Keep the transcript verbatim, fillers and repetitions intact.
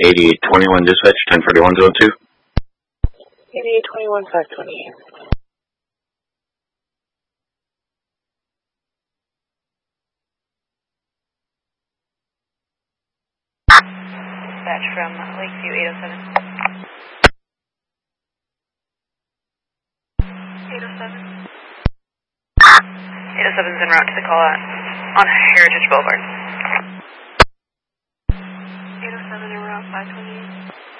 eighty-eight twenty-one dispatch, ten forty-one zone two. eighty-eight twenty-one, five twenty-eight. Dispatch from Lakeview eight oh seven. eight oh seven. eight oh seven is en route to the call out on Heritage Boulevard.